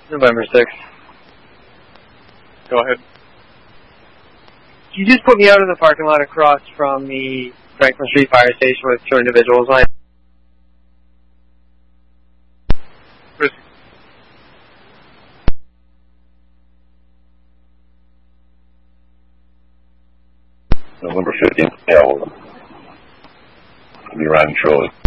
November 6th. Go ahead. Can you just put me out of the parking lot across from the Franklin Street Fire Station with 2 individuals line? November 15th, yeah, we'll be riding shortly.